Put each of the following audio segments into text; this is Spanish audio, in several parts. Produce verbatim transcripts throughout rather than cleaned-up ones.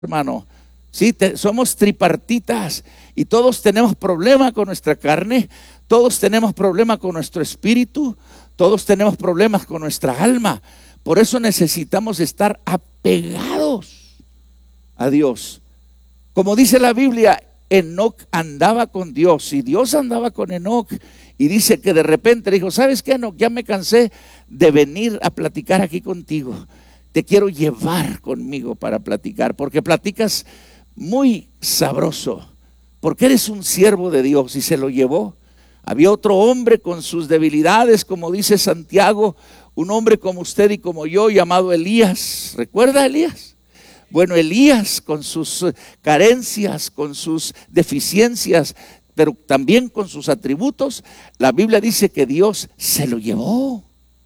hermano. Sí, te, somos tripartitas y todos tenemos problema con nuestra carne, todos tenemos problema con nuestro espíritu, todos tenemos problemas con nuestra alma. Por eso necesitamos estar apegados a Dios. Como dice la Biblia, Enoc andaba con Dios y Dios andaba con Enoc. Y dice que de repente le dijo: ¿sabes qué, Enoc? Ya me cansé de venir a platicar aquí contigo. Te quiero llevar conmigo para platicar, porque platicas muy sabroso, porque eres un siervo de Dios. Y se lo llevó. Había otro hombre con sus debilidades, como dice Santiago, un hombre como usted y como yo, llamado Elías. ¿Recuerda a Elías? Bueno, Elías con sus carencias, con sus deficiencias, pero también con sus atributos, la Biblia dice que Dios se lo llevó.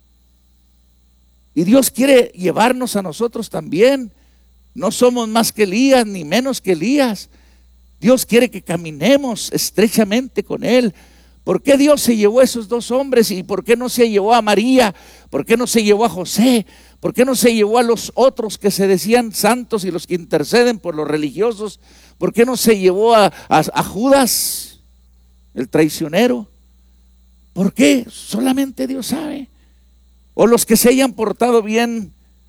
Y Dios quiere llevarnos a nosotros también. No somos más que Elías, ni menos que Elías. Dios quiere que caminemos estrechamente con Él. ¿Por qué Dios se llevó a esos dos hombres? ¿Y por qué no se llevó a María? ¿Por qué no se llevó a José? ¿Por qué no se llevó a los otros que se decían santos y los que interceden por los religiosos? ¿Por qué no se llevó a, a, a Judas, el traicionero? ¿Por qué? Solamente Dios sabe. O los que se hayan portado bien.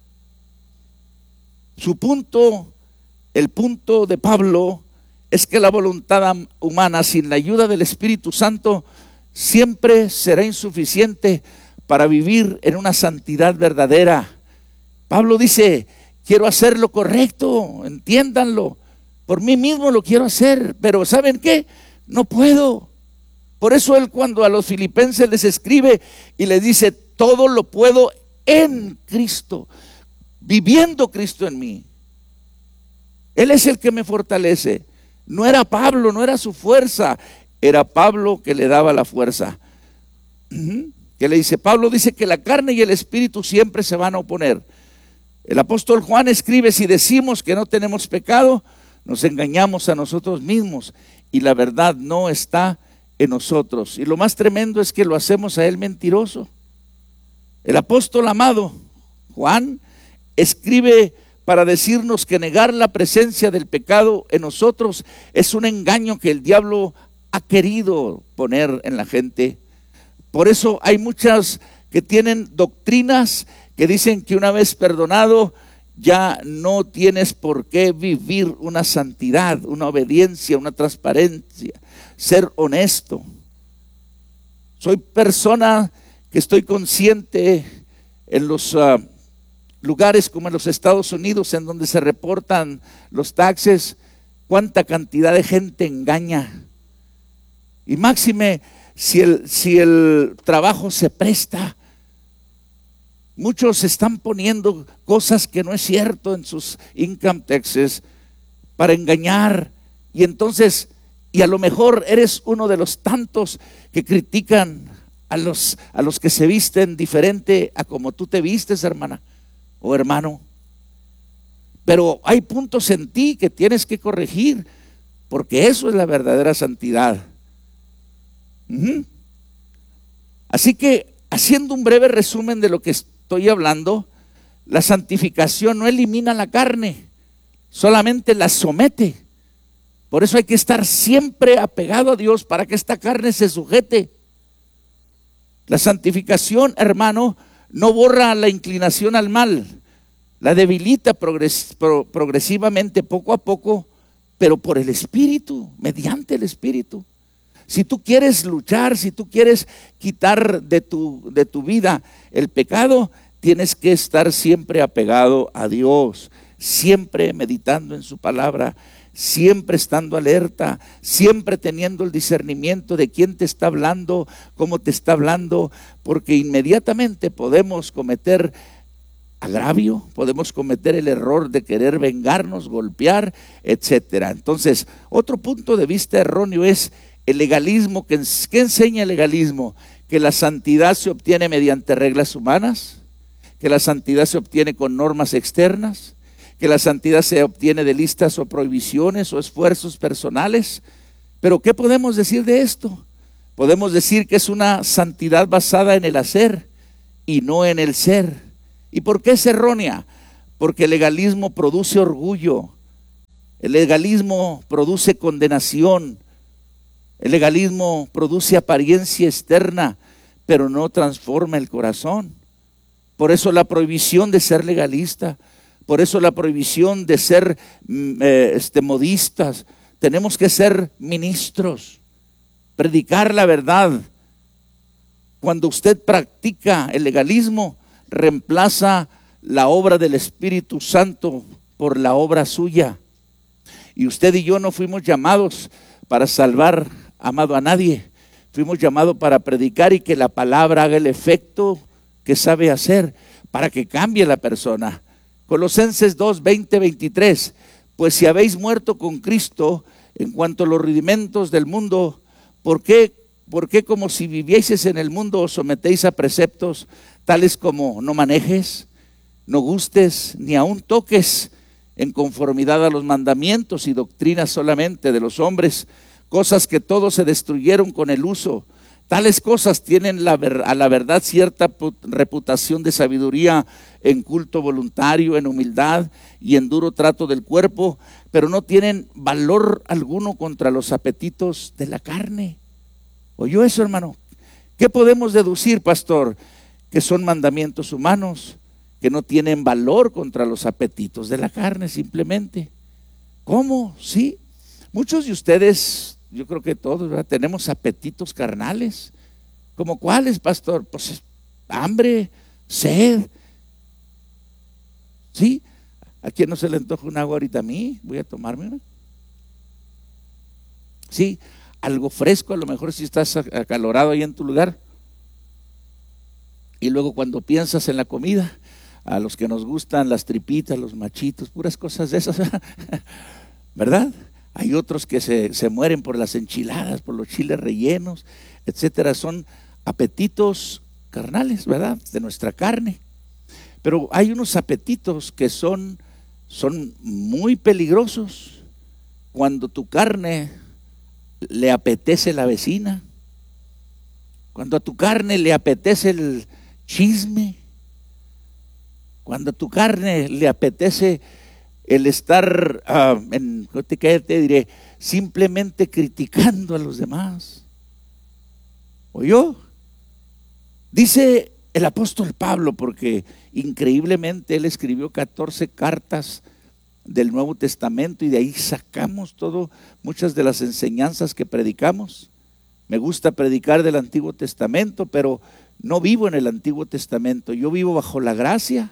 Su punto, el punto de Pablo, es que la voluntad humana sin la ayuda del Espíritu Santo siempre será insuficiente para vivir en una santidad verdadera. Pablo dice: quiero hacer lo correcto, entiéndanlo, por mí mismo lo quiero hacer, pero ¿saben qué? No puedo. Por eso él, cuando a los filipenses les escribe y les dice: todo lo puedo en Cristo, viviendo Cristo en mí. Él es el que me fortalece. No era Pablo, no era su fuerza, era Pablo que le daba la fuerza. ¿Qué le dice? Pablo dice que la carne y el espíritu siempre se van a oponer. El apóstol Juan escribe: si decimos que no tenemos pecado, nos engañamos a nosotros mismos y la verdad no está en nosotros. Y lo más tremendo es que lo hacemos a él mentiroso. El apóstol amado Juan escribe para decirnos que negar la presencia del pecado en nosotros es un engaño que el diablo ha querido poner en la gente. Por eso hay muchas que tienen doctrinas que dicen que una vez perdonado ya no tienes por qué vivir una santidad, una obediencia, una transparencia, ser honesto. Soy persona que estoy consciente en los uh, lugares como en los Estados Unidos, en donde se reportan los taxes, cuánta cantidad de gente engaña. Y máxime si el, si el trabajo se presta. Muchos están poniendo cosas que no es cierto en sus income taxes para engañar. Y entonces, y a lo mejor eres uno de los tantos que critican a los, a los que se visten diferente a como tú te vistes, hermana o hermano. Pero hay puntos en ti que tienes que corregir, porque eso es la verdadera santidad. Uh-huh. Así que, haciendo un breve resumen de lo que estoy hablando, la santificación no elimina la carne, solamente la somete. Por eso hay que estar siempre apegado a Dios para que esta carne se sujete. La santificación, hermano, no borra la inclinación al mal, la debilita progres, pro, progresivamente, poco a poco, pero por el Espíritu, mediante el Espíritu. Si tú quieres luchar, si tú quieres quitar de tu, de tu vida el pecado, tienes que estar siempre apegado a Dios, siempre meditando en su palabra, siempre estando alerta, siempre teniendo el discernimiento de quién te está hablando, cómo te está hablando, porque inmediatamente podemos cometer agravio, podemos cometer el error de querer vengarnos, golpear, etcétera. Entonces, otro punto de vista erróneo es el legalismo. ¿Qué enseña el legalismo? Que la santidad se obtiene mediante reglas humanas, que la santidad se obtiene con normas externas, que la santidad se obtiene de listas o prohibiciones o esfuerzos personales. Pero ¿qué podemos decir de esto? Podemos decir que es una santidad basada en el hacer y no en el ser. ¿Y por qué es errónea? Porque el legalismo produce orgullo, El legalismo produce condenación. El legalismo produce apariencia externa, pero no transforma el corazón. Por eso la prohibición de ser legalista, por eso la prohibición de ser eh, este, modistas. Tenemos que ser ministros, predicar la verdad. Cuando usted practica el legalismo, reemplaza la obra del Espíritu Santo por la obra suya. Y usted y yo no fuimos llamados para salvar, amado, a nadie. Fuimos llamados para predicar y que la palabra haga el efecto que sabe hacer, para que cambie la persona. Colosenses dos, veinte, veintitrés. Pues si habéis muerto con Cristo en cuanto a los rudimentos del mundo, ¿por qué, por qué como si vivieseis en el mundo os sometéis a preceptos tales como no manejes, no gustes, ni aun toques, en conformidad a los mandamientos y doctrinas solamente de los hombres, cosas que todos se destruyeron con el uso? Tales cosas tienen la, a la verdad cierta reputación de sabiduría en culto voluntario, en humildad y en duro trato del cuerpo, pero no tienen valor alguno contra los apetitos de la carne. ¿Oyó eso, hermano? ¿Qué podemos deducir, pastor? Que son mandamientos humanos, que no tienen valor contra los apetitos de la carne simplemente. ¿Cómo? Sí. Muchos de ustedes, yo creo que todos, ¿verdad?, tenemos apetitos carnales. ¿Como cuáles, pastor? Pues hambre, sed. ¿Sí? ¿A quién no se le antoja un agua ahorita? A mí, voy a tomarme una. Sí, algo fresco, a lo mejor si estás acalorado ahí en tu lugar. Y luego cuando piensas en la comida, a los que nos gustan las tripitas, los machitos, puras cosas de esas, ¿verdad? Hay otros que se, se mueren por las enchiladas, por los chiles rellenos, etcétera. Son apetitos carnales, ¿verdad?, de nuestra carne. Pero hay unos apetitos que son, son muy peligrosos. Cuando tu carne le apetece la vecina, cuando a tu carne le apetece el chisme, cuando a tu carne le apetece el estar, uh, en, ¿qué te diré? Simplemente criticando a los demás. ¿Oyó? Dice el apóstol Pablo, porque increíblemente él escribió catorce cartas del Nuevo Testamento y de ahí sacamos todo, muchas de las enseñanzas que predicamos. Me gusta predicar del Antiguo Testamento, pero no vivo en el Antiguo Testamento, yo vivo bajo la gracia,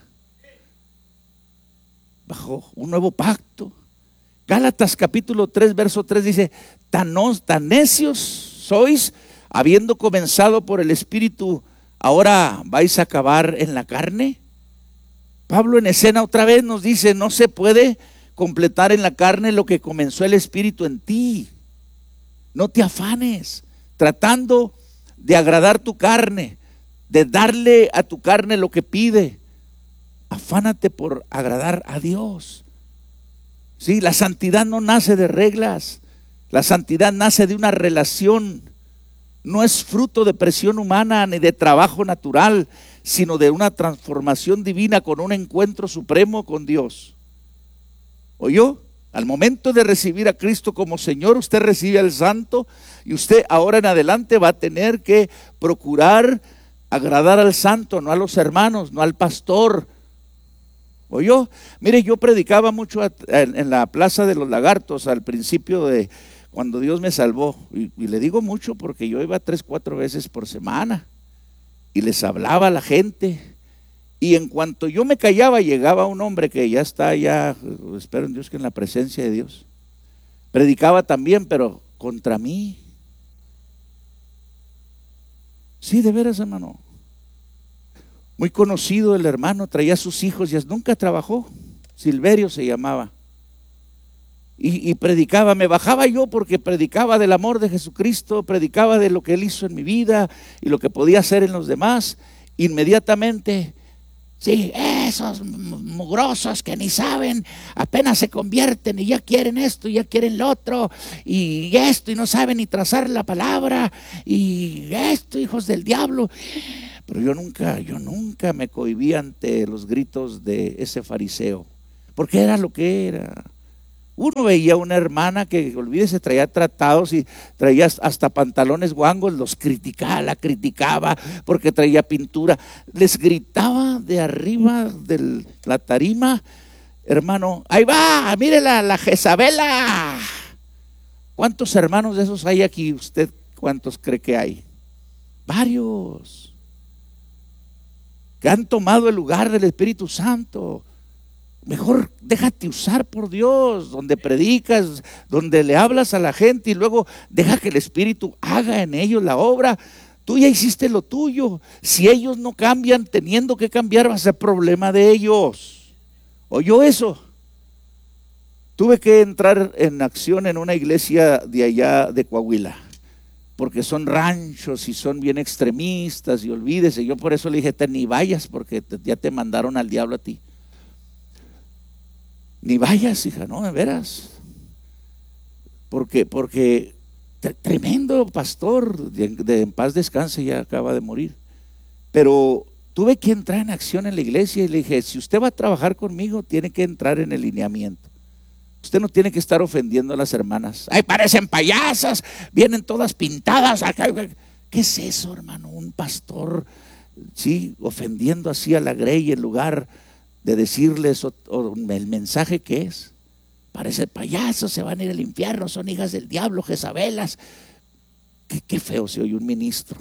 bajo un nuevo pacto. Gálatas capítulo tres, verso tres dice: tan, tan necios sois, habiendo comenzado por el Espíritu, ahora vais a acabar en la carne. Pablo en escena otra vez nos dice: no se puede completar en la carne lo que comenzó el Espíritu en ti. No te afanes tratando de agradar tu carne, de darle a tu carne lo que pide. Afánate por agradar a Dios. Sí, la santidad no nace de reglas, la santidad nace de una relación. No es fruto de presión humana ni de trabajo natural, sino de una transformación divina con un encuentro supremo con Dios. ¿Oyó? Al momento de recibir a Cristo como Señor, usted recibe al Santo y usted ahora en adelante va a tener que procurar agradar al Santo, no a los hermanos, no al pastor. ¿Oyó? Mire, yo predicaba mucho en la Plaza de los Lagartos al principio de cuando Dios me salvó, y, y le digo mucho porque yo iba tres, cuatro veces por semana y les hablaba a la gente, y en cuanto yo me callaba llegaba un hombre que ya está ya, espero en Dios que en la presencia de Dios, predicaba también, pero contra mí. Sí, de veras, hermano. Muy conocido el hermano, traía a sus hijos, ya nunca trabajó, Silverio se llamaba. Y, y predicaba, me bajaba yo porque predicaba del amor de Jesucristo, predicaba de lo que Él hizo en mi vida y lo que podía hacer en los demás. Inmediatamente, sí, esos mugrosos que ni saben, apenas se convierten y ya quieren esto y ya quieren lo otro y esto y no saben ni trazar la palabra y esto, hijos del diablo. Pero yo nunca, yo nunca me cohibí ante los gritos de ese fariseo, porque era lo que era. Uno veía una hermana que, olvídese, traía tratados y traía hasta pantalones guangos, los criticaba, la criticaba porque traía pintura. Les gritaba de arriba de la tarima, hermano, ahí va, mírela, la Jezabela. ¿Cuántos hermanos de esos hay aquí? ¿Usted cuántos cree que hay? Varios. Que han tomado el lugar del Espíritu Santo. Mejor déjate usar por Dios, donde predicas, donde le hablas a la gente y luego deja que el Espíritu haga en ellos la obra. Tú ya hiciste lo tuyo. Si ellos no cambian, teniendo que cambiar, va a ser problema de ellos. ¿Oyó eso? Tuve que entrar en acción en una iglesia de allá de Coahuila, porque son ranchos y son bien extremistas y olvídese. Yo por eso le dije, te ni vayas porque te, ya te mandaron al diablo a ti. Ni vayas, hija, no, de veras. Porque, porque tremendo pastor, de, de, en paz descanse, ya acaba de morir. Pero tuve que entrar en acción en la iglesia y le dije, si usted va a trabajar conmigo, tiene que entrar en el lineamiento. Usted no tiene que estar ofendiendo a las hermanas. Ay, parecen payasas, vienen todas pintadas. ¿Qué es eso, hermano? Un pastor, sí, ofendiendo así a la grey en lugar de decirles o, o el mensaje que es. Parece payasos, se van a ir al infierno, son hijas del diablo, Jezabelas. Qué, qué feo se oye un ministro.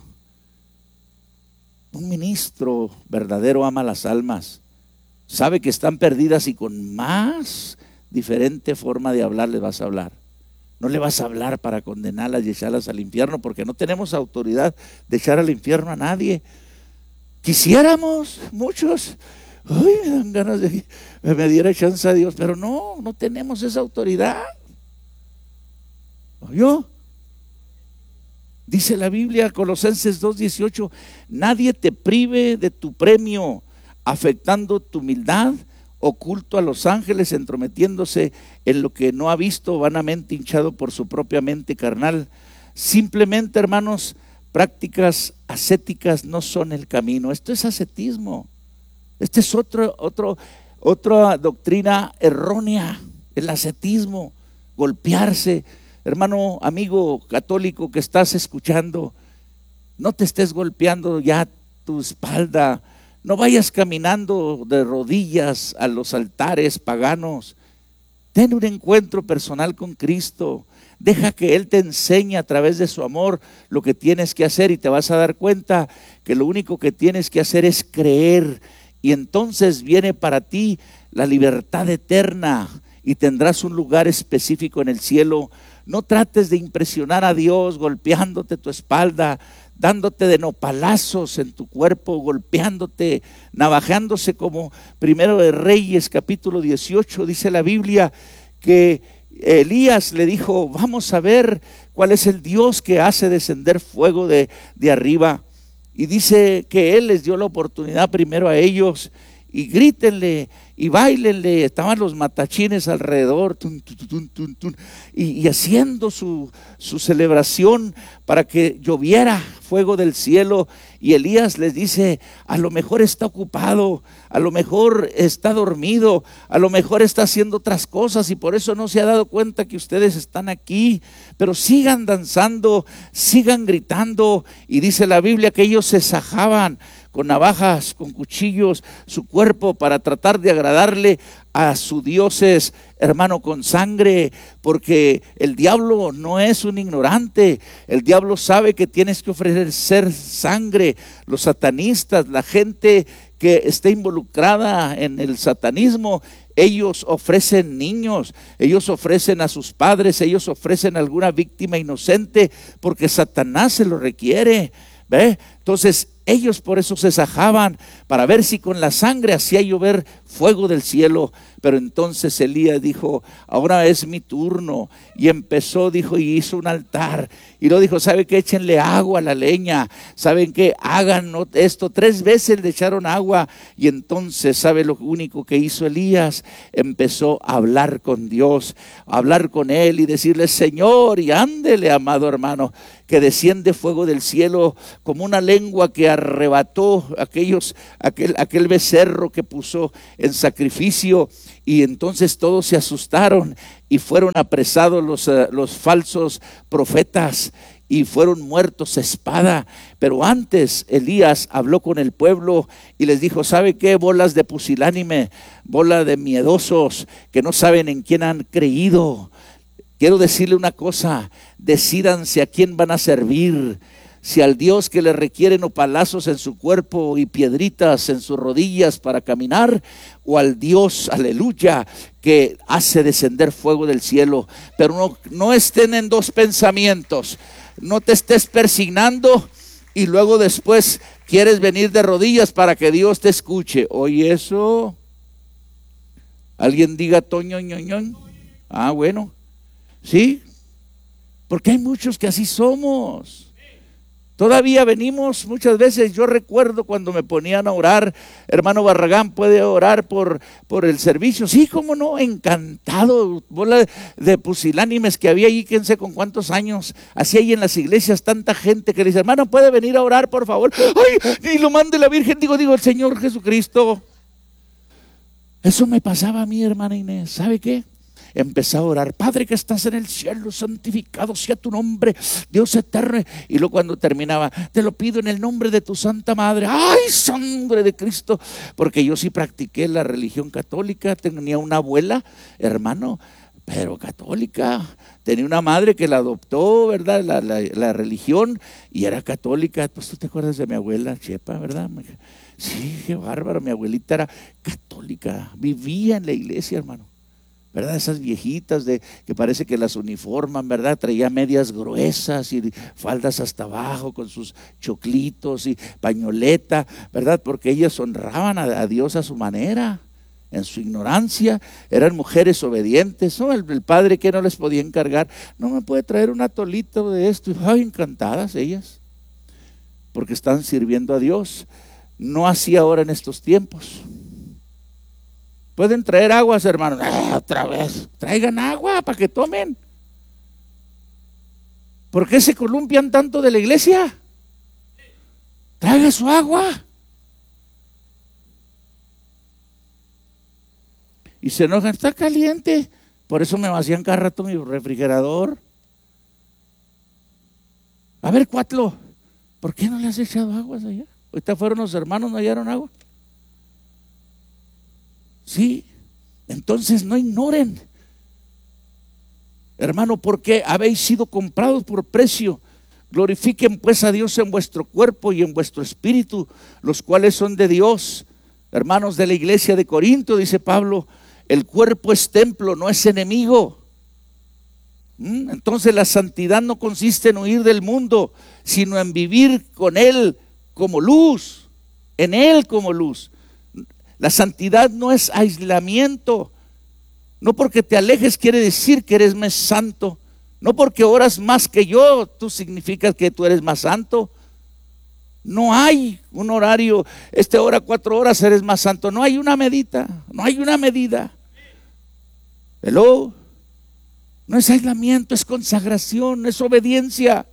Un ministro verdadero ama las almas, sabe que están perdidas y con más diferente forma de hablar les vas a hablar. No le vas a hablar para condenarlas y echarlas al infierno, porque no tenemos autoridad de echar al infierno a nadie. Quisiéramos muchos. Uy, me dan ganas de que me diera chance a Dios, pero no, no tenemos esa autoridad. ¿Oyó? Dice la Biblia, Colosenses dos dieciocho, nadie te prive de tu premio, afectando tu humildad, oculto a los ángeles, entrometiéndose en lo que no ha visto, vanamente hinchado por su propia mente carnal. Simplemente, hermanos, prácticas ascéticas no son el camino. Esto es ascetismo. Esta es otro, otro, otra doctrina errónea, el ascetismo, golpearse. Hermano, amigo católico que estás escuchando, no te estés golpeando ya tu espalda, no vayas caminando de rodillas a los altares paganos. Ten un encuentro personal con Cristo, deja que Él te enseñe a través de su amor lo que tienes que hacer y te vas a dar cuenta que lo único que tienes que hacer es creer. Y entonces viene para ti la libertad eterna y tendrás un lugar específico en el cielo. No trates de impresionar a Dios golpeándote tu espalda, dándote de nopalazos en tu cuerpo, golpeándote, navajándose, como Primero de Reyes capítulo dieciocho, dice la Biblia que Elías le dijo, vamos a ver cuál es el Dios que hace descender fuego de, de arriba. Y dice que Él les dio la oportunidad primero a ellos, y grítenle y bailenle. Estaban los matachines alrededor, tun, tun, tun, tun, tun, y, y haciendo su, su celebración para que lloviera fuego del cielo. Y Elías les dice, a lo mejor está ocupado, a lo mejor está dormido, a lo mejor está haciendo otras cosas y por eso no se ha dado cuenta que ustedes están aquí, pero sigan danzando, sigan gritando. Y dice la Biblia que ellos se sajaban con navajas, con cuchillos, su cuerpo para tratar de agradarle a sus dioses, hermano, con sangre, porque el diablo no es un ignorante. El diablo sabe que tienes que ofrecer sangre. Los satanistas, la gente que esté involucrada en el satanismo, ellos ofrecen niños, ellos ofrecen a sus padres, ellos ofrecen a alguna víctima inocente, porque Satanás se lo requiere. ¿Ve? Entonces ellos por eso se sajaban, para ver si con la sangre hacía llover fuego del cielo. Pero entonces Elías dijo, ahora es mi turno. Y empezó, dijo, y hizo un altar. Y luego dijo, ¿sabe qué? Échenle agua a la leña. ¿Saben qué? Hagan esto. Tres veces le echaron agua. Y entonces, ¿sabe lo único que hizo Elías? Empezó a hablar con Dios, a hablar con Él y decirle, Señor, y ándele, amado hermano, que desciende fuego del cielo como una lengua que arrebató aquellos, aquel, aquel becerro que puso en sacrificio, y entonces todos se asustaron y fueron apresados los, uh, los falsos profetas y fueron muertos a espada. Pero antes Elías habló con el pueblo y les dijo: ¿sabe qué? Bolas de pusilánime, bola de miedosos que no saben en quién han creído. Quiero decirle una cosa: decídanse a quién van a servir. Si al Dios que le requieren opalazos en su cuerpo y piedritas en sus rodillas para caminar, o al Dios, aleluya, que hace descender fuego del cielo. Pero no, no estén en dos pensamientos. No te estés persignando y luego después quieres venir de rodillas para que Dios te escuche. Oye, eso. ¿Alguien diga toño, ñoñón? Ah, bueno. Sí, porque hay muchos que así somos. Todavía venimos muchas veces. Yo recuerdo cuando me ponían a orar: hermano Barragán, ¿puede orar por, por el servicio? Sí, cómo no, encantado. Bola de pusilánimes que había allí, quién sé con cuántos años. Así hay en las iglesias tanta gente que le dice: hermano, ¿puede venir a orar, por favor? Ay, y lo mande la Virgen. Digo, digo, el Señor Jesucristo. Eso me pasaba a mí, hermana Inés. ¿Sabe qué? Empecé a orar: Padre que estás en el cielo, santificado sea tu nombre, Dios eterno. Y luego cuando terminaba: te lo pido en el nombre de tu Santa Madre. ¡Ay, sangre de Cristo! Porque yo sí practiqué la religión católica. Tenía una abuela, hermano, pero católica. Tenía una madre que la adoptó, ¿verdad? La, la, la religión, y era católica. Pues tú te acuerdas de mi abuela Chepa, ¿verdad? Sí, qué bárbaro. Mi abuelita era católica, vivía en la iglesia, hermano, ¿verdad? Esas viejitas de que parece que las uniforman, ¿verdad? Traía medias gruesas y faldas hasta abajo con sus choclitos y pañoleta, ¿verdad? Porque ellas honraban a, a Dios a su manera, en su ignorancia. Eran mujeres obedientes. ¿No? El, el padre que no les podía encargar: no me puede traer un atolito de esto. Y, ay, encantadas ellas, porque están sirviendo a Dios. No así ahora en estos tiempos. Pueden traer aguas, hermanos. Ah, otra vez, traigan agua para que tomen. ¿Por qué se columpian tanto de la iglesia? Traiga su agua. Y se enojan: está caliente. Por eso me vacían cada rato mi refrigerador. A ver, Cuatlo, ¿por qué no le has echado aguas allá? Ahorita fueron los hermanos, no hallaron agua. Sí, entonces no ignoren, hermano, porque habéis sido comprados por precio. Glorifiquen pues a Dios en vuestro cuerpo y en vuestro espíritu, los cuales son de Dios. Hermanos de la iglesia de Corinto, dice Pablo: el cuerpo es templo, no es enemigo. ¿Mm? Entonces la santidad no consiste en huir del mundo, sino en vivir con Él como luz, en Él como luz. La santidad no es aislamiento. No porque te alejes quiere decir que eres más santo. No porque oras más que yo, tú significas que tú eres más santo. No hay un horario: este hora cuatro horas eres más santo. No hay una medida, no hay una medida. Hello. No es aislamiento, es consagración, es obediencia.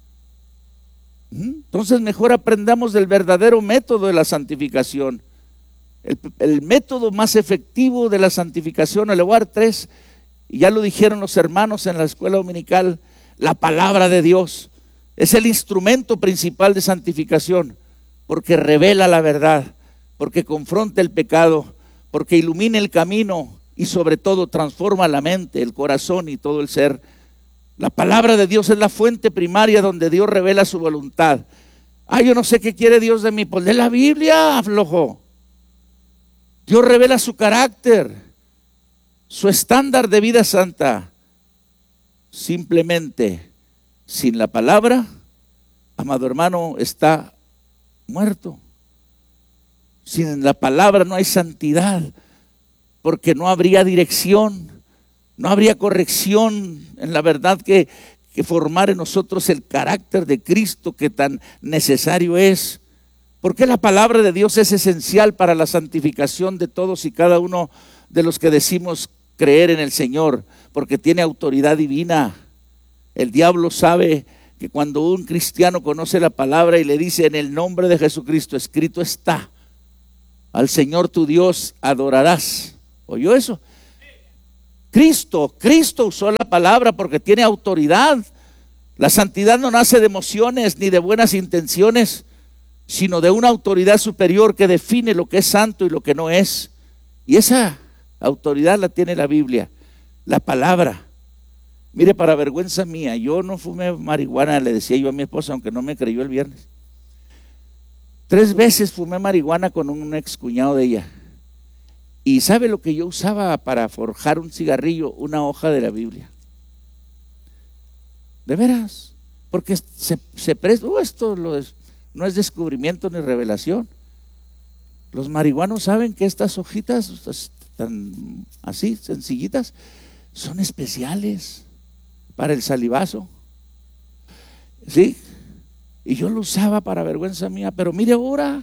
Entonces mejor aprendamos del verdadero método de la santificación. El, el método más efectivo de la santificación, le voy a dar tres, y ya lo dijeron los hermanos en la escuela dominical: la palabra de Dios es el instrumento principal de santificación, porque revela la verdad, porque confronta el pecado, porque ilumina el camino y sobre todo transforma la mente, el corazón y todo el ser. La palabra de Dios es la fuente primaria donde Dios revela su voluntad. Ah, yo no sé qué quiere Dios de mí. Pues lee la Biblia, aflojo. Dios revela su carácter, su estándar de vida santa. Simplemente, sin la palabra, amado hermano, está muerto. Sin la palabra no hay santidad, porque no habría dirección, no habría corrección en la verdad que, que formar en nosotros el carácter de Cristo que tan necesario es. Porque la palabra de Dios es esencial para la santificación de todos y cada uno de los que decimos creer en el Señor, porque tiene autoridad divina. El diablo sabe que cuando un cristiano conoce la palabra y le dice: en el nombre de Jesucristo escrito está, Al Señor tu Dios adorarás. ¿Oyó eso? Cristo, Cristo usó la palabra porque tiene autoridad. La santidad no nace de emociones ni de buenas intenciones, sino de una autoridad superior que define lo que es santo y lo que no es. Y esa autoridad la tiene la Biblia, la palabra. Mire, para vergüenza mía, yo no fumé marihuana, le decía yo a mi esposa, aunque no me creyó el viernes. Tres veces fumé marihuana con un ex cuñado de ella. ¿Y sabe lo que yo usaba para forjar un cigarrillo? Una hoja de la Biblia. De veras, porque se, se presta, uh, esto lo es, no es descubrimiento ni revelación. Los marihuanos saben que estas hojitas tan así, sencillitas, son especiales para el salivazo. ¿Sí? Y yo lo usaba para vergüenza mía, pero mire ahora,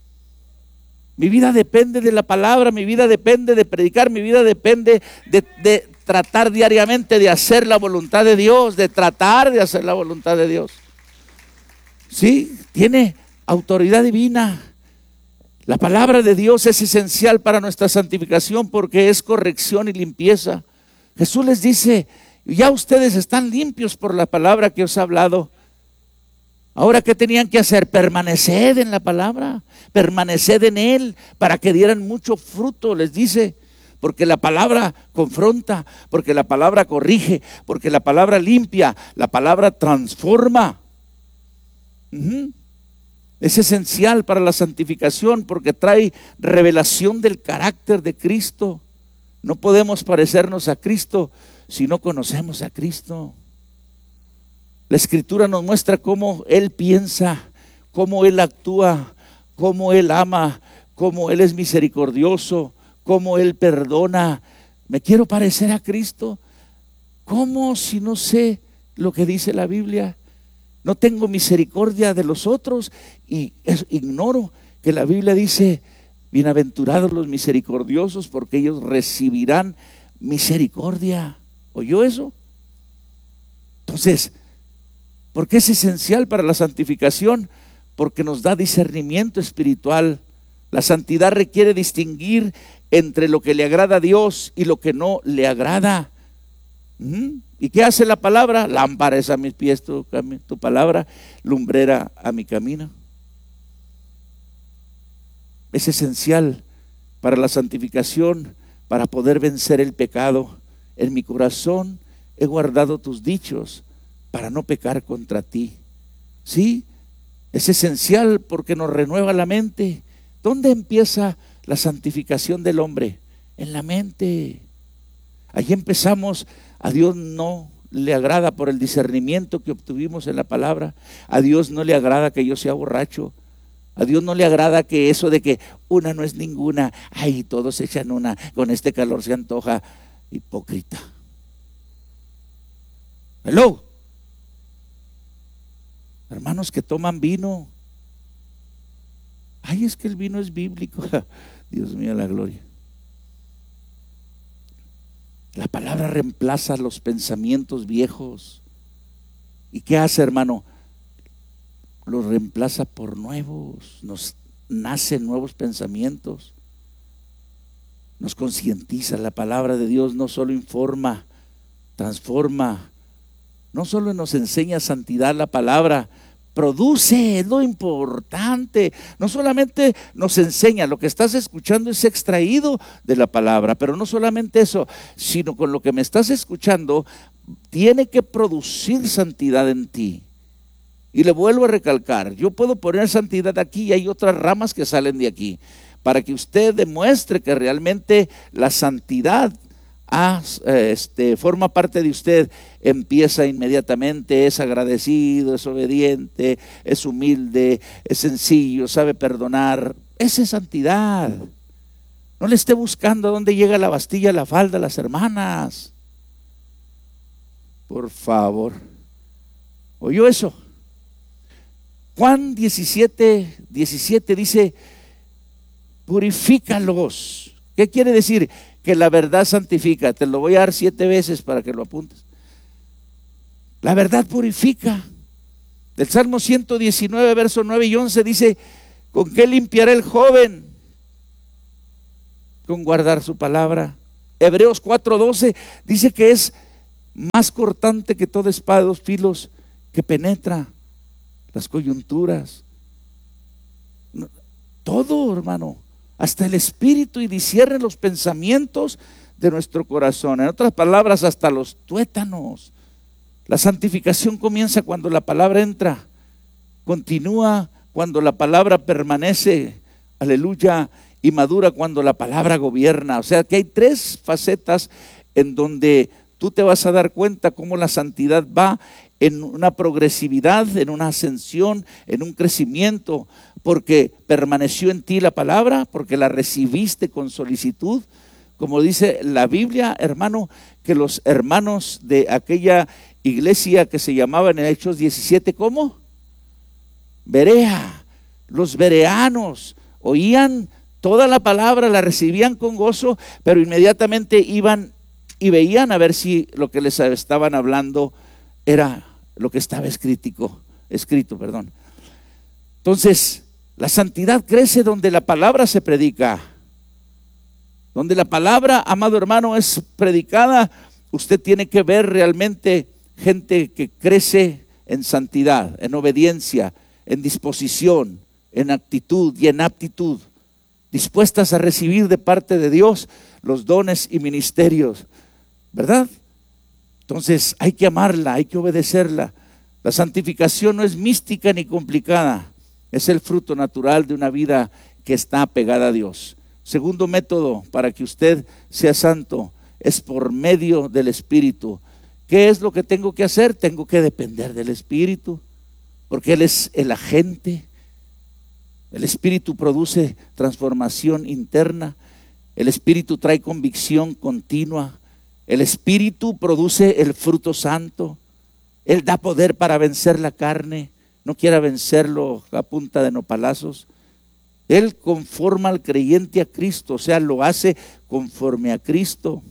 mi vida depende de la palabra, mi vida depende de predicar, mi vida depende de, de tratar diariamente de hacer la voluntad de Dios, de tratar de hacer la voluntad de Dios. Sí, tiene autoridad divina. La palabra de Dios es esencial para nuestra santificación porque es corrección y limpieza. Jesús les dice, ya ustedes están limpios por la palabra que os he hablado. Ahora, ¿qué tenían que hacer? Permaneced en la palabra, permaneced en Él para que dieran mucho fruto, les dice. Porque la palabra confronta, porque la palabra corrige, porque la palabra limpia, la palabra transforma. Uh-huh. Es esencial para la santificación porque trae revelación del carácter de Cristo. No podemos parecernos a Cristo si no conocemos a Cristo. La Escritura nos muestra cómo Él piensa, cómo Él actúa, cómo Él ama, cómo Él es misericordioso, cómo Él perdona. ¿Me quiero parecer a Cristo? ¿Cómo si no sé lo que dice la Biblia? No tengo misericordia de los otros y ignoro que la Biblia dice, bienaventurados los misericordiosos porque ellos recibirán misericordia. ¿Oyó eso? Entonces, ¿por qué es esencial para la santificación? Porque nos da discernimiento espiritual. La santidad requiere distinguir entre lo que le agrada a Dios y lo que no le agrada. ¿Mm? ¿Y qué hace la palabra? Lámpara es a mis pies tu, tu palabra, lumbrera a mi camino. Es esencial para la santificación, para poder vencer el pecado. En mi corazón he guardado tus dichos para no pecar contra ti. Sí, es esencial porque nos renueva la mente. ¿Dónde empieza la santificación del hombre? En la mente. Allí empezamos. A Dios no le agrada por el discernimiento que obtuvimos en la palabra. A Dios no le agrada que yo sea borracho. A Dios no le agrada que eso de que una no es ninguna. Ay, todos se echan una. Con este calor se antoja. Hipócrita. Hello. Hermanos que toman vino. Ay, es que el vino es bíblico. Dios mío, la gloria. La palabra reemplaza los pensamientos viejos. ¿Y qué hace, hermano? Los reemplaza por nuevos. Nos nacen nuevos pensamientos. Nos concientiza. La palabra de Dios no solo informa, transforma. No solo nos enseña santidad la palabra, produce, es lo importante. No solamente nos enseña, lo que estás escuchando es extraído de la palabra, pero no solamente eso, sino con lo que me estás escuchando, tiene que producir santidad en ti. Y le vuelvo a recalcar, yo puedo poner santidad aquí y hay otras ramas que salen de aquí, para que usted demuestre que realmente la santidad Ah, este, forma parte de usted, empieza inmediatamente, es agradecido, es obediente, es humilde, es sencillo, sabe perdonar. Esa es santidad. No le esté buscando a dónde llega la bastilla, la falda, las hermanas. Por favor. ¿Oyó eso? Juan diecisiete, diecisiete dice, purifícalos. ¿Qué quiere decir? Que la verdad santifica. Te lo voy a dar siete veces para que lo apuntes. La verdad purifica. El Salmo ciento diecinueve, versos nueve y once dice, ¿con qué limpiará el joven con guardar su palabra. Hebreos cuatro doce dice que es más cortante que toda espada de dos filos, que penetra las coyunturas, todo, hermano, hasta el espíritu, y discierne los pensamientos de nuestro corazón. En otras palabras, hasta los tuétanos. La santificación comienza cuando la palabra entra, continúa cuando la palabra permanece, aleluya, y madura cuando la palabra gobierna. O sea que hay tres facetas en donde tú te vas a dar cuenta cómo la santidad va en una progresividad, en una ascensión, en un crecimiento, porque permaneció en ti la palabra, porque la recibiste con solicitud. Como dice la Biblia, hermano, que los hermanos de aquella iglesia que se llamaba en Hechos diecisiete, ¿cómo? Berea. Los bereanos oían toda la palabra, la recibían con gozo, pero inmediatamente iban y veían a ver si lo que les estaban hablando era lo que estaba escrito, escrito, perdón. Entonces, la santidad crece donde la palabra se predica. Donde la palabra, amado hermano, es predicada, usted tiene que ver realmente gente que crece en santidad, en obediencia, en disposición, en actitud y en aptitud, dispuestas a recibir de parte de Dios los dones y ministerios, ¿verdad? Entonces hay que amarla, hay que obedecerla. La santificación no es mística ni complicada, es el fruto natural de una vida que está pegada a Dios. Segundo método para que usted sea santo es por medio del Espíritu. ¿Qué es lo que tengo que hacer? Tengo que depender del Espíritu, porque Él es el agente. El Espíritu produce transformación interna. El Espíritu trae convicción continua. El Espíritu produce el fruto santo. Él da poder para vencer la carne. No quiera vencerlo a punta de nopalazos. Él conforma al creyente a Cristo, o sea, lo hace conforme a Cristo.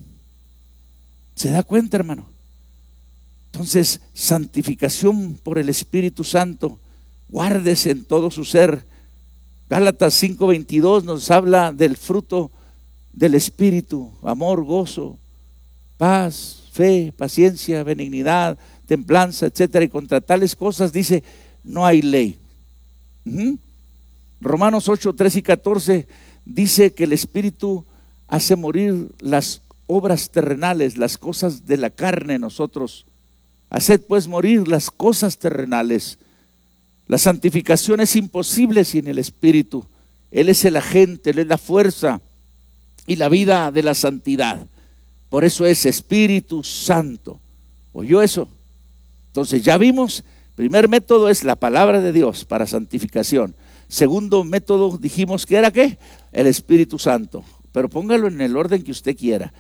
¿Se da cuenta, hermano? Entonces, santificación por el Espíritu Santo. Guárdese en todo su ser. Gálatas cinco veintidós nos habla del fruto del Espíritu: amor, gozo, paz, fe, paciencia, benignidad, templanza, etcétera. Y contra tales cosas dice, no hay ley. Uh-huh. Romanos ocho, tres y catorce dice que el Espíritu hace morir las obras terrenales, las cosas de la carne en nosotros. Haced pues morir las cosas terrenales. La santificación es imposible sin el Espíritu. Él es el agente, Él es la fuerza y la vida de la santidad. Por eso es Espíritu Santo. ¿Oyó eso? Entonces ya vimos, primer método es la palabra de Dios para santificación. Segundo método dijimos que era ¿qué? El Espíritu Santo. Pero póngalo en el orden que usted quiera.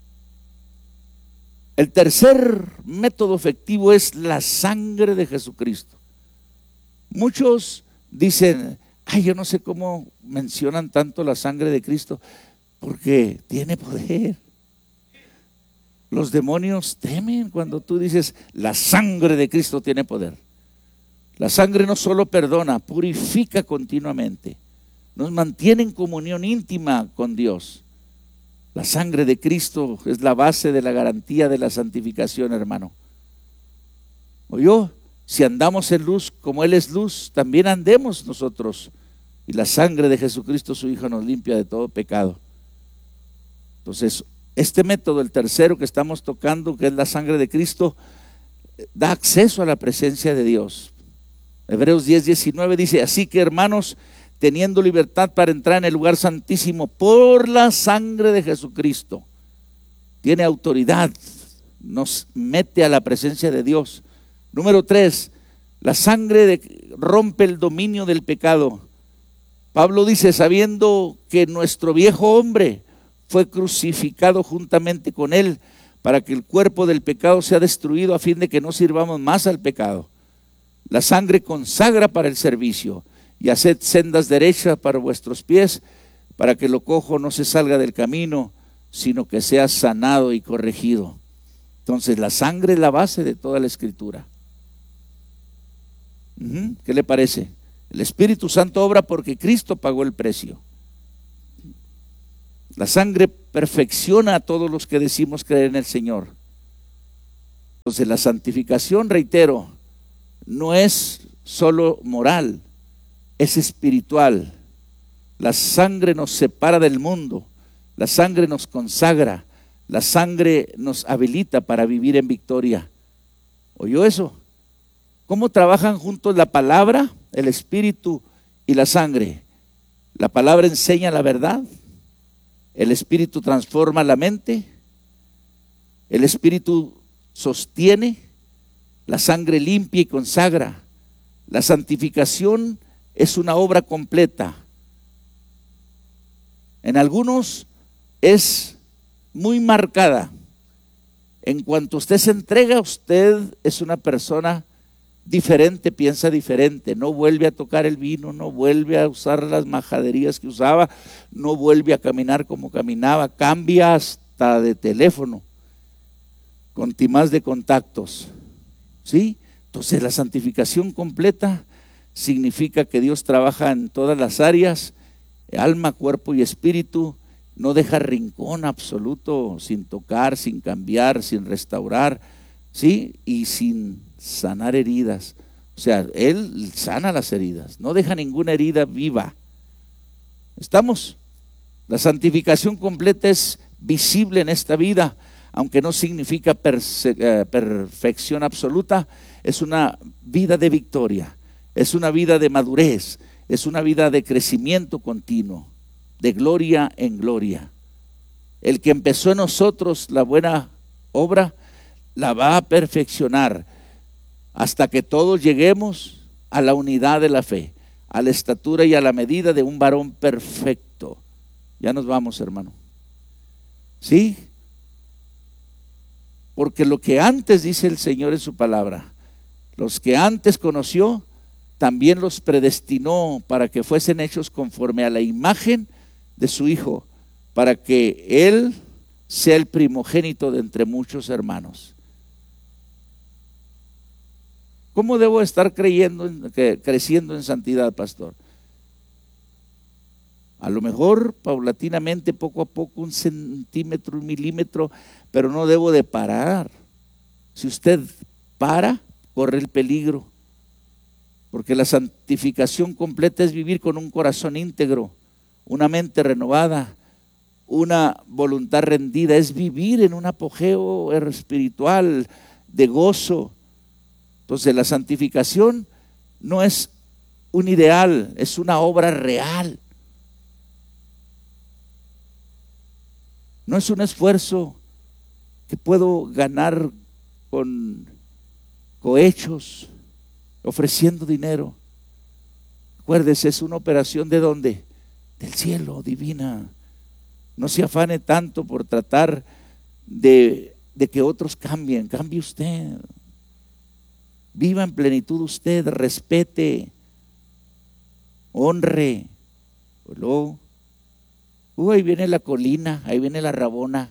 El tercer método efectivo es la sangre de Jesucristo. Muchos dicen, ay, yo no sé cómo mencionan tanto la sangre de Cristo, porque tiene poder. Los demonios temen cuando tú dices, la sangre de Cristo tiene poder. La sangre no solo perdona, purifica continuamente, nos mantiene en comunión íntima con Dios. La sangre de Cristo es la base de la garantía de la santificación, hermano. ¿Oyó? Si andamos en luz como Él es luz, también andemos nosotros. Y la sangre de Jesucristo, su Hijo, nos limpia de todo pecado. Entonces, este método, el tercero que estamos tocando, que es la sangre de Cristo, da acceso a la presencia de Dios. Hebreos diez, diecinueve dice, así que hermanos, teniendo libertad para entrar en el lugar santísimo por la sangre de Jesucristo, tiene autoridad, nos mete a la presencia de Dios. Número tres, la sangre de, rompe el dominio del pecado. Pablo dice, sabiendo que nuestro viejo hombre fue crucificado juntamente con él, para que el cuerpo del pecado sea destruido, a fin de que no sirvamos más al pecado. La sangre consagra para el servicio, y haced sendas derechas para vuestros pies, para que lo cojo no se salga del camino, sino que sea sanado y corregido. Entonces la sangre es la base de toda la Escritura. ¿Qué le parece? El Espíritu Santo obra porque Cristo pagó el precio. La sangre perfecciona a todos los que decimos creer en el Señor. Entonces la santificación, reitero, no es solo moral, es espiritual. La sangre nos separa del mundo, la sangre nos consagra, la sangre nos habilita para vivir en victoria. ¿Oyó eso? ¿Cómo trabajan juntos la palabra, el espíritu y la sangre? La palabra enseña la verdad, el espíritu transforma la mente, el espíritu sostiene, la sangre limpia y consagra. La santificación es una obra completa. En algunos es muy marcada. En cuanto usted se entrega, usted es una persona diferente, piensa diferente, no vuelve a tocar el vino, no vuelve a usar las majaderías que usaba, no vuelve a caminar como caminaba, cambia hasta de teléfono, con timás de contactos, ¿sí? Entonces la santificación completa significa que Dios trabaja en todas las áreas, alma, cuerpo y espíritu, no deja rincón absoluto sin tocar, sin cambiar, sin restaurar, ¿sí? Y sin sanar heridas. O sea, Él sana las heridas, no deja ninguna herida viva. ¿Estamos? La santificación completa es visible en esta vida, aunque no significa perse- eh, perfección absoluta. Es una vida de victoria, es una vida de madurez, es una vida de crecimiento continuo, de gloria en gloria. El que empezó en nosotros la buena obra, la va a perfeccionar hasta que todos lleguemos a la unidad de la fe, a la estatura y a la medida de un varón perfecto. Ya nos vamos, hermano. ¿Sí? Porque lo que antes dice el Señor en su palabra, los que antes conoció, también los predestinó para que fuesen hechos conforme a la imagen de su Hijo, para que Él sea el primogénito de entre muchos hermanos. ¿Cómo debo estar creyendo, que, creciendo en santidad, pastor? A lo mejor paulatinamente, poco a poco, un centímetro, un milímetro, pero no debo de parar. Si usted para, corre el peligro, porque la santificación completa es vivir con un corazón íntegro, una mente renovada, una voluntad rendida, es vivir en un apogeo espiritual de gozo. Entonces la santificación no es un ideal, es una obra real. No es un esfuerzo que puedo ganar con cohechos, ofreciendo dinero. Acuérdese, es una operación ¿de dónde? Del cielo, divina. No se afane tanto por tratar de, de que otros cambien, cambie usted. Viva en plenitud usted, respete, honre. Luego, uh, ahí viene la colina, ahí viene la rabona.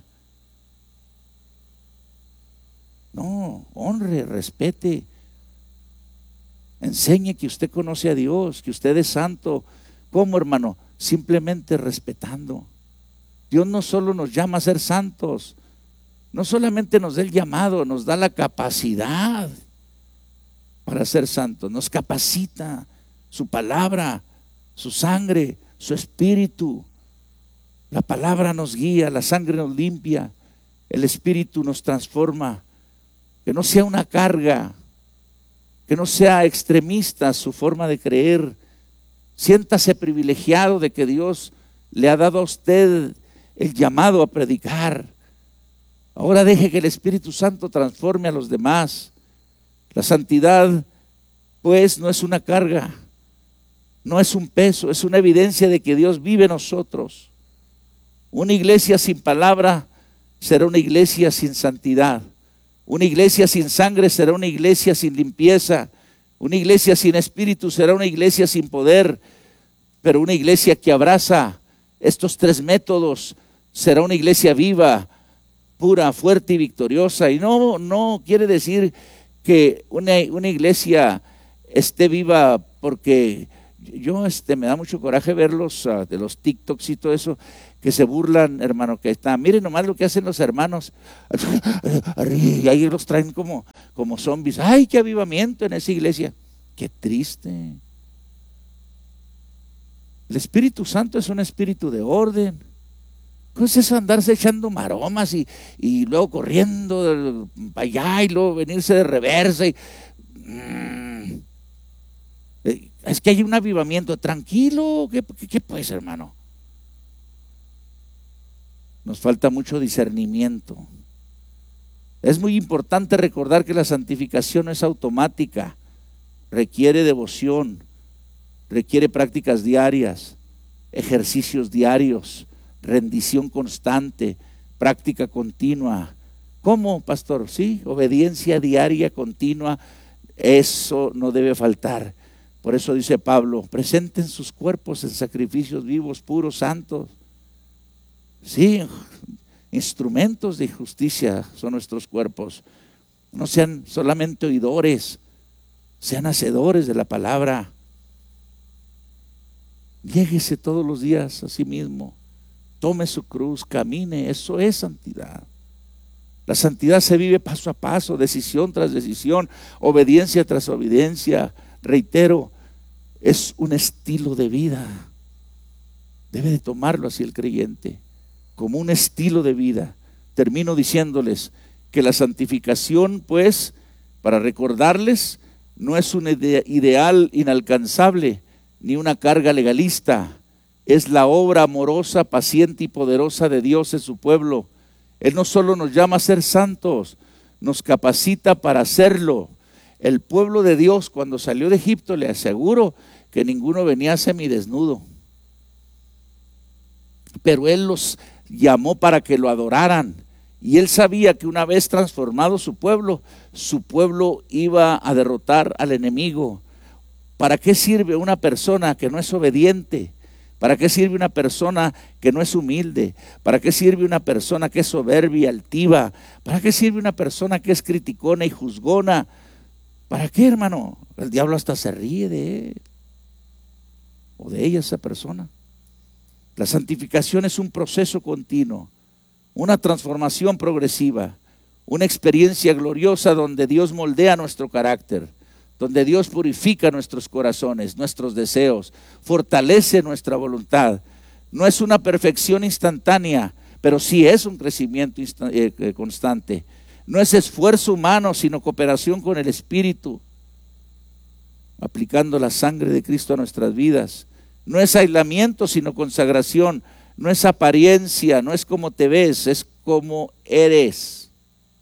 No, honre, respete. Enseñe que usted conoce a Dios, que usted es santo. ¿Cómo, hermano? Simplemente respetando. Dios no solo nos llama a ser santos, no solamente nos da el llamado, nos da la capacidad para ser santos, nos capacita su palabra, su sangre, su espíritu. La palabra nos guía, la sangre nos limpia, el espíritu nos transforma. Que no sea una carga, que no sea extremista su forma de creer. Siéntase privilegiado de que Dios le ha dado a usted el llamado a predicar. Ahora deje que el Espíritu Santo transforme a los demás. La santidad, pues, no es una carga, no es un peso, es una evidencia de que Dios vive en nosotros. Una iglesia sin palabra será una iglesia sin santidad. Una iglesia sin sangre será una iglesia sin limpieza. Una iglesia sin espíritu será una iglesia sin poder. Pero una iglesia que abraza estos tres métodos será una iglesia viva, pura, fuerte y victoriosa. Y no, no quiere decir que una, una iglesia esté viva porque Yo este, me da mucho coraje verlos uh, de los TikToks y todo eso, que se burlan, hermano, que está, miren nomás lo que hacen los hermanos, y ahí los traen como, como zombies. ¡Ay, qué avivamiento en esa iglesia! ¡Qué triste! El Espíritu Santo es un espíritu de orden. ¿Cómo es eso andarse echando maromas y, y luego corriendo para allá y luego venirse de reversa? Y, mmm, es que hay un avivamiento. Tranquilo, ¿qué, qué, qué pues, hermano? Nos falta mucho discernimiento. Es muy importante recordar que la santificación no es automática, requiere devoción, requiere prácticas diarias, ejercicios diarios, rendición constante, práctica continua. ¿Cómo, pastor? Sí, obediencia diaria, continua, eso no debe faltar. Por eso dice Pablo, presenten sus cuerpos en sacrificios vivos, puros, santos. Sí, instrumentos de justicia son nuestros cuerpos. No sean solamente oidores, sean hacedores de la palabra. Niéguese todos los días a sí mismo, tome su cruz, camine, eso es santidad. La santidad se vive paso a paso, decisión tras decisión, obediencia tras obediencia. Reitero, es un estilo de vida. Debe de tomarlo así el creyente, como un estilo de vida. Termino diciéndoles que la santificación, pues, para recordarles, no es un ide- ideal inalcanzable, ni una carga legalista. Es la obra amorosa, paciente y poderosa de Dios en su pueblo. Él no solo nos llama a ser santos, nos capacita para hacerlo. El pueblo de Dios, cuando salió de Egipto, le aseguro que ninguno venía semidesnudo, pero Él los llamó para que lo adoraran, y Él sabía que una vez transformado su pueblo, su pueblo iba a derrotar al enemigo. ¿Para qué sirve una persona que no es obediente? ¿Para qué sirve una persona que no es humilde? ¿Para qué sirve una persona que es soberbia, altiva? ¿Para qué sirve una persona que es criticona y juzgona? ¿Para qué, hermano? El diablo hasta se ríe de él o de ella, esa persona. La santificación es un proceso continuo, una transformación progresiva, una experiencia gloriosa donde Dios moldea nuestro carácter, donde Dios purifica nuestros corazones, nuestros deseos, fortalece nuestra voluntad. No es una perfección instantánea, pero sí es un crecimiento eh, constante. No es esfuerzo humano, sino cooperación con el Espíritu, aplicando la sangre de Cristo a nuestras vidas. No es aislamiento, sino consagración. No es apariencia, no es como te ves, es como eres.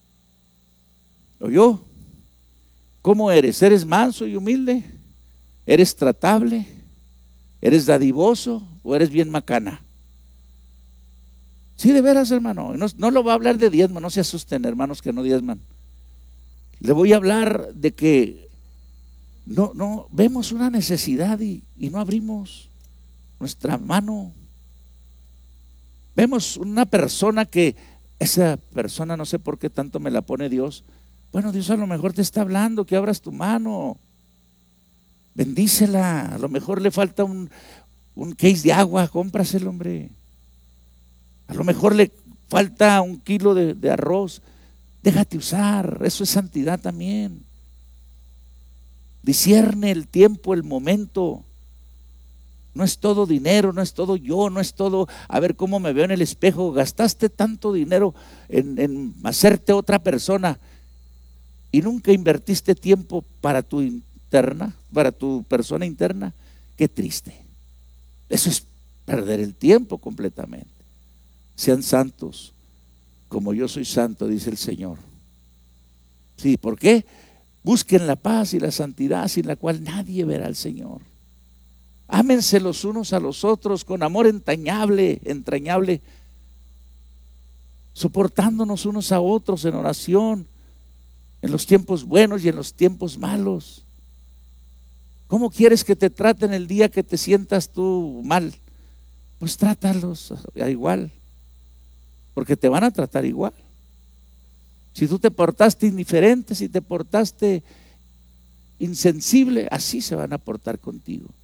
¿Oyó? ¿Cómo eres? ¿Eres manso y humilde? ¿Eres tratable? ¿Eres dadivoso o eres bien macana? Sí, de veras, hermano. No, no lo voy a hablar de diezmo, no se asusten, hermanos que no diezman. Le voy a hablar de que no, no vemos una necesidad y, y no abrimos nuestra mano. Vemos una persona que esa persona no sé por qué tanto me la pone Dios. Bueno, Dios a lo mejor te está hablando que abras tu mano, bendícela. A lo mejor le falta un, un case de agua, cómpraselo, hombre. A lo mejor le falta un kilo de, de arroz, déjate usar. Eso es santidad también. Discierne el tiempo, el momento. No es todo dinero, no es todo yo, no es todo a ver cómo me veo en el espejo. Gastaste tanto dinero en, en hacerte otra persona y nunca invertiste tiempo para tu interna, para tu persona interna. Qué triste. Eso es perder el tiempo completamente. Sean santos como yo soy santo, dice el Señor. Sí, ¿por qué? Busquen la paz y la santidad sin la cual nadie verá al Señor. Ámense los unos a los otros con amor entrañable, entrañable, soportándonos unos a otros en oración, en los tiempos buenos y en los tiempos malos. ¿Cómo quieres que te traten el día que te sientas tú mal? Pues trátalos igual, porque te van a tratar igual. Si tú te portaste indiferente, si te portaste insensible, así se van a portar contigo.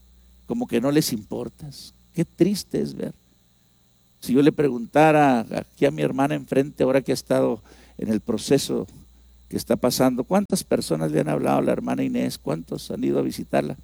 como que no les importas. Qué triste es ver. Si yo le preguntara aquí a mi hermana enfrente, ahora que ha estado en el proceso que está pasando, ¿cuántas personas le han hablado a la hermana Inés? ¿Cuántos han ido a visitarla?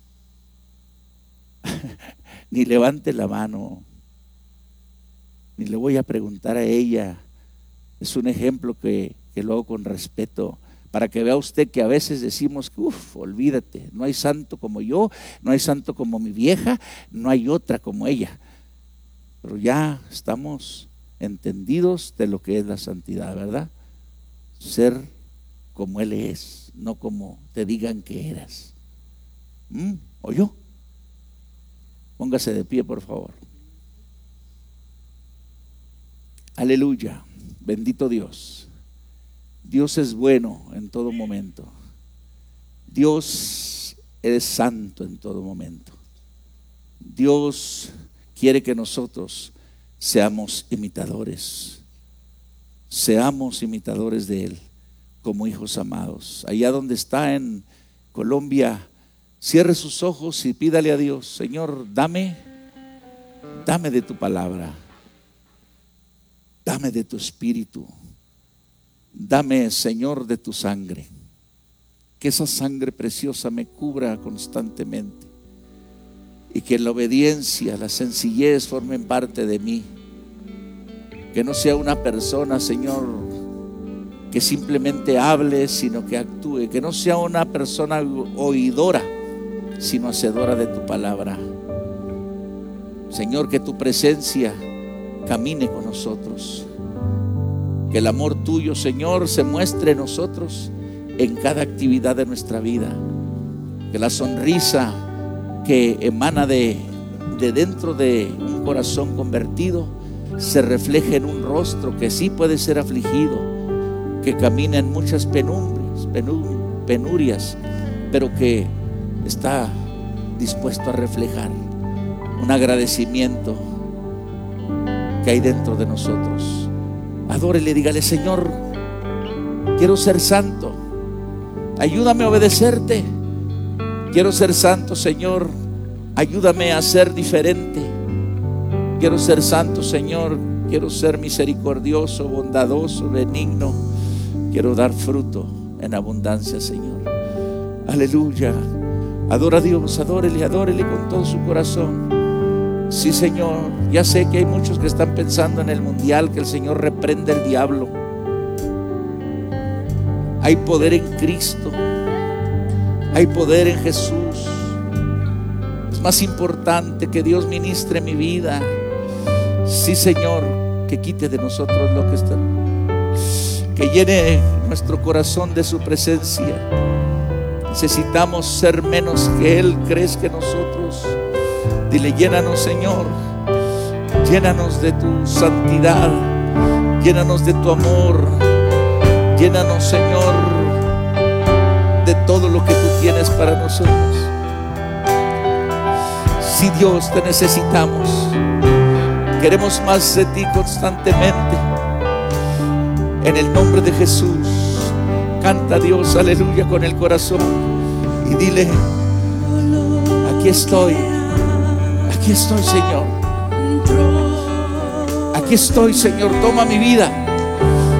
Ni levante la mano, ni le voy a preguntar a ella. Es un ejemplo que, que lo hago con respeto, para que vea usted que a veces decimos, uff, olvídate, no hay santo como yo, no hay santo como mi vieja, no hay otra como ella. Pero ya estamos entendidos de lo que es la santidad, ¿verdad? Ser como Él es, no como te digan que eras. ¿Mm? ¿O yo? Póngase de pie, por favor. Aleluya, bendito Dios. Dios es bueno en todo momento. Dios es santo en todo momento. Dios quiere que nosotros seamos imitadores. Seamos imitadores de Él como hijos amados. Allá donde está en Colombia, cierre sus ojos y pídale a Dios: Señor, dame, dame de tu palabra, dame de tu espíritu, dame, Señor, de tu sangre. Que esa sangre preciosa me cubra constantemente y que la obediencia, la sencillez formen parte de mí. Que no sea una persona, Señor, que simplemente hable, sino que actúe. Que no sea una persona oidora, sino hacedora de tu palabra. Señor, que tu presencia camine con nosotros. Que el amor tuyo, Señor, se muestre en nosotros en cada actividad de nuestra vida. Que la sonrisa que emana de, de dentro de un corazón convertido se refleje en un rostro que sí puede ser afligido, que camina en muchas penumbras, penur, penurias, pero que está dispuesto a reflejar un agradecimiento que hay dentro de nosotros. Adórele, dígale: Señor, quiero ser santo, ayúdame a obedecerte. Quiero ser santo, Señor, ayúdame a ser diferente. Quiero ser santo, Señor, quiero ser misericordioso, bondadoso, benigno. Quiero dar fruto en abundancia, Señor. Aleluya. Adora a Dios, adórele, adórele con todo su corazón. Sí, Señor, ya sé que hay muchos que están pensando en el mundial, que el Señor reprende al diablo. Hay poder en Cristo, hay poder en Jesús. Es más importante que Dios ministre mi vida. Sí, Señor, que quite de nosotros lo que está, que llene nuestro corazón de su presencia. Necesitamos ser menos que Él. ¿Crees que nosotros? Dile: llénanos, Señor, llénanos de tu santidad, llénanos de tu amor, llénanos, Señor, de todo lo que tú tienes para nosotros. Sí, Dios, te necesitamos. Queremos más de ti constantemente. En el nombre de Jesús, canta a Dios, aleluya, con el corazón y dile: aquí estoy, aquí estoy, Señor, aquí estoy, Señor, toma mi vida.